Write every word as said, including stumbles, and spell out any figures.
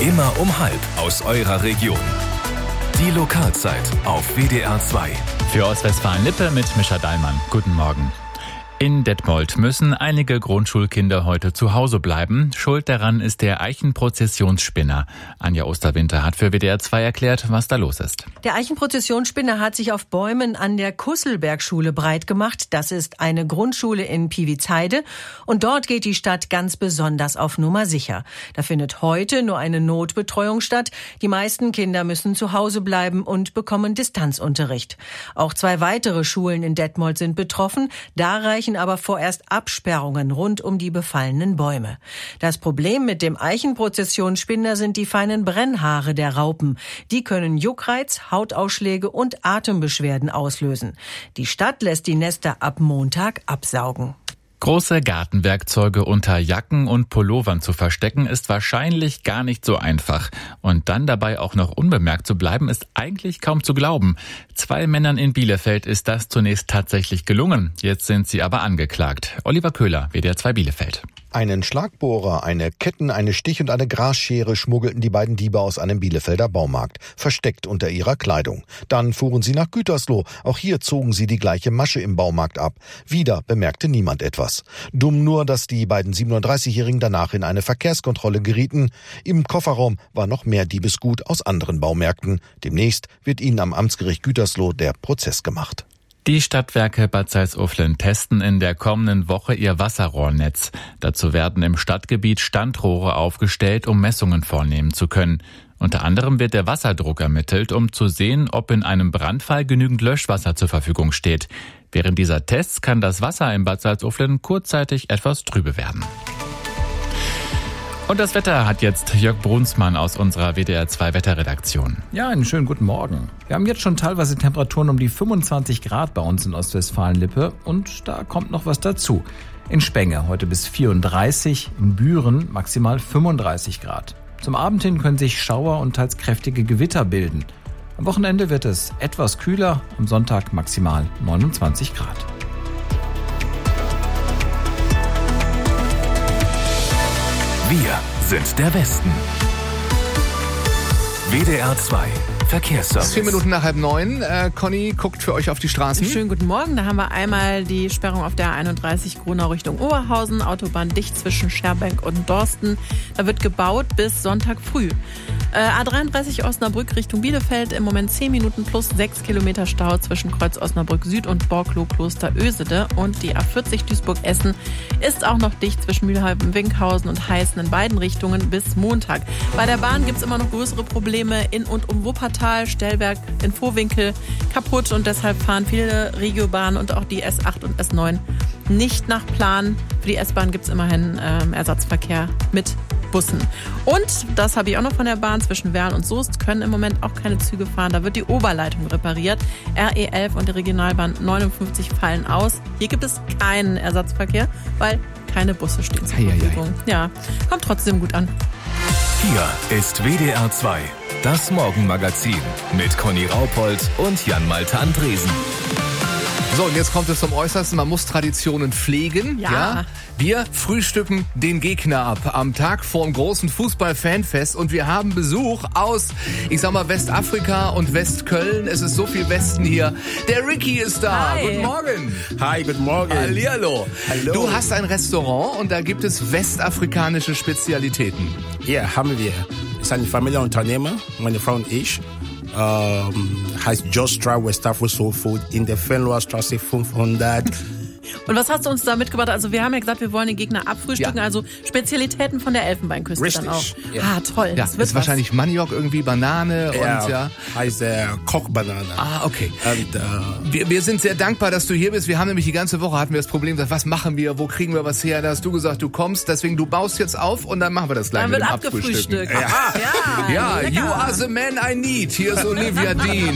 Immer um halb aus eurer Region. Die Lokalzeit auf W D R zwei. Für Ostwestfalen-Lippe mit Mischa Dallmann. Guten Morgen. In Detmold müssen einige Grundschulkinder heute zu Hause bleiben. Schuld daran ist der Eichenprozessionsspinner. Anja Osterwinter hat für W D R zwei erklärt, was da los ist. Der Eichenprozessionsspinner hat sich auf Bäumen an der Kusselbergschule breit gemacht. Das ist eine Grundschule in Piewizheide. Und dort geht die Stadt ganz besonders auf Nummer sicher. Da findet heute nur eine Notbetreuung statt. Die meisten Kinder müssen zu Hause bleiben und bekommen Distanzunterricht. Auch zwei weitere Schulen in Detmold sind betroffen. Da reichen aber vorerst Absperrungen rund um die befallenen Bäume. Das Problem mit dem Eichenprozessionsspinner sind die feinen Brennhaare der Raupen. Die können Juckreiz, Hautausschläge und Atembeschwerden auslösen. Die Stadt lässt die Nester ab Montag absaugen. Große Gartenwerkzeuge unter Jacken und Pullovern zu verstecken, ist wahrscheinlich gar nicht so einfach. Und dann dabei auch noch unbemerkt zu bleiben, ist eigentlich kaum zu glauben. Zwei Männern in Bielefeld ist das zunächst tatsächlich gelungen. Jetzt sind sie aber angeklagt. Oliver Köhler, W D R zwei Bielefeld. Einen Schlagbohrer, eine Ketten, eine Stich- und eine Grasschere schmuggelten die beiden Diebe aus einem Bielefelder Baumarkt, versteckt unter ihrer Kleidung. Dann fuhren sie nach Gütersloh. Auch hier zogen sie die gleiche Masche im Baumarkt ab. Wieder bemerkte niemand etwas. Dumm nur, dass die beiden siebenunddreißigjährigen danach in eine Verkehrskontrolle gerieten. Im Kofferraum war noch mehr Diebesgut aus anderen Baumärkten. Demnächst wird ihnen am Amtsgericht Gütersloh der Prozess gemacht. Die Stadtwerke Bad Salzuflen testen in der kommenden Woche ihr Wasserrohrnetz. Dazu werden im Stadtgebiet Standrohre aufgestellt, um Messungen vornehmen zu können. Unter anderem wird der Wasserdruck ermittelt, um zu sehen, ob in einem Brandfall genügend Löschwasser zur Verfügung steht. Während dieser Tests kann das Wasser in Bad Salzuflen kurzzeitig etwas trübe werden. Und das Wetter hat jetzt Jörg Brunsmann aus unserer W D R zwei Wetterredaktion. Ja, einen schönen guten Morgen. Wir haben jetzt schon teilweise Temperaturen um die fünfundzwanzig Grad bei uns in Ostwestfalen-Lippe und da kommt noch was dazu. In Spenge heute bis vierunddreißig, in Büren maximal fünfunddreißig Grad. Zum Abend hin können sich Schauer und teils kräftige Gewitter bilden. Am Wochenende wird es etwas kühler, am Sonntag maximal neunundzwanzig Grad. Wir sind der Westen. W D R zwei Verkehrsservice. Vier Minuten nach halb neun. Äh, Conny guckt für euch auf die Straßen. Schönen guten Morgen. Da haben wir einmal die Sperrung auf der A einunddreißig Gronau Richtung Oberhausen. Autobahn dicht zwischen Scherbenk und Dorsten. Da wird gebaut bis Sonntag früh. Äh, A dreiunddreißig Osnabrück Richtung Bielefeld. Im Moment zehn Minuten plus sechs Kilometer Stau zwischen Kreuz Osnabrück Süd und Borkloh Kloster Ösede. Und die A vierzig Duisburg-Essen ist auch noch dicht zwischen Mülheim-Winkhausen und Heißen in beiden Richtungen bis Montag. Bei der Bahn gibt es immer noch größere Probleme in und um Wuppertal. Stellwerk in Vohwinkel kaputt und deshalb fahren viele Regiobahnen und auch die S acht und S neun nicht nach Plan. Für die S-Bahn gibt es immerhin ähm, Ersatzverkehr mit Bussen. Und, das habe ich auch noch von der Bahn, zwischen Werl und Soest können im Moment auch keine Züge fahren. Da wird die Oberleitung repariert. R E elf und die Regionalbahn neunundfünfzig fallen aus. Hier gibt es keinen Ersatzverkehr, weil keine Busse stehen zur Verfügung. Ja, kommt trotzdem gut an. Hier ist W D R zwei, das Morgenmagazin mit Conny Raupold und Jan-Malte Andresen. So, und jetzt kommt es zum Äußersten. Man muss Traditionen pflegen. Ja. ja. Wir frühstücken den Gegner ab am Tag vor dem großen Fußball-Fanfest. Und wir haben Besuch aus, ich sag mal, Westafrika und Westköln. Es ist so viel Westen hier. Der Ricky ist da. Hi. Guten Morgen. Hi, guten Morgen. Hallihallo. Hallo. Du hast ein Restaurant und da gibt es westafrikanische Spezialitäten. Ja, haben wir. Es ist ein Familienunternehmer, meine Frau und ich. Ähm, heißt Jostra West Africa Soul Food in der Venloer Straße fünfhundert. Und was hast du uns da mitgebracht? Also wir haben ja gesagt, wir wollen den Gegner abfrühstücken, Ja. also Spezialitäten von der Elfenbeinküste Richtig. dann auch. Ja. Ah, toll. Ja, das ist wird was. wahrscheinlich Maniok irgendwie, Banane Ja, und ja. heißt äh, Kochbanane. Ah, okay. Und, äh, Wir, wir sind sehr dankbar, dass du hier bist. Wir haben nämlich die ganze Woche hatten wir das Problem, gesagt, was machen wir, wo kriegen wir was her? Da hast du gesagt, du kommst, deswegen du baust jetzt auf und dann machen wir das gleich Dann mit wird dem abgefrühstückt. Abfrühstücken. Ja, Ja, lecker. you are the man I need. Hier ist Olivia Dean.